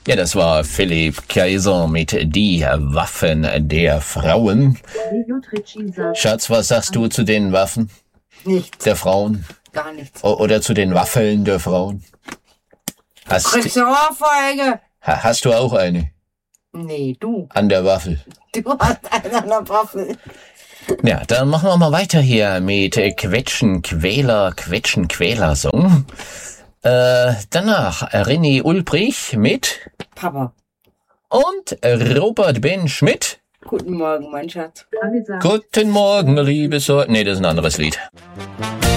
Ja, das war Philipp Kaiser mit Die Waffen der Frauen. Schatz, was sagst du zu den Waffen Nichts. der Frauen? Gar nichts. Oder zu den Waffeln der Frauen? Kriegst du Ohrfeige? Hast du auch eine? Nee, du. An der Waffel. Du hast eine an der Waffel. Ja, dann machen wir mal weiter hier mit Quetschen-Quäler-Song. Danach René Ulbrich mit Papa. und Robert Ben Schmidt. Guten Morgen, mein Schatz. Guten Morgen, liebes... Nee, das ist ein anderes Lied.